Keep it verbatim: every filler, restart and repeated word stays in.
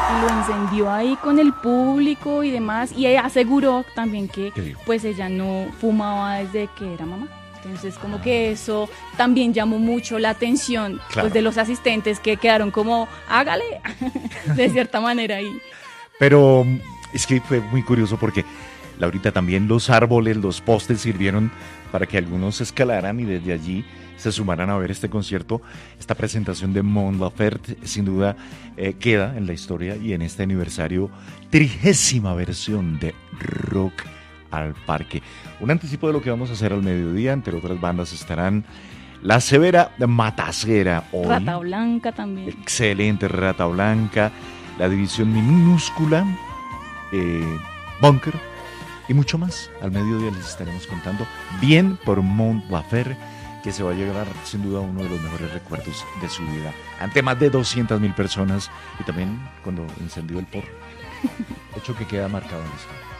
y lo encendió ahí con el público y demás, y ella aseguró también que pues ella no fumaba desde que era mamá. Entonces como que eso también llamó mucho la atención, claro, pues de los asistentes, que quedaron como, hágale, de cierta manera ahí. Pero es que fue muy curioso porque, Laurita, también los árboles, los postes sirvieron para que algunos escalaran y desde allí se sumaran a ver este concierto. Esta presentación de Mon Laferte sin duda eh, queda en la historia y en este aniversario, trigésima versión de Rock al Parque. Un anticipo de lo que vamos a hacer al mediodía. Entre otras bandas estarán La Severa Matacera hoy. Rata Blanca también. Excelente, Rata Blanca. La División Minúscula, eh, Bunker y mucho más. Al mediodía les estaremos contando bien por Mon Laferte, que se va a llevar sin duda uno de los mejores recuerdos de su vida, ante más de doscientas mil personas, y también cuando encendió el porro, hecho que queda marcado en la historia.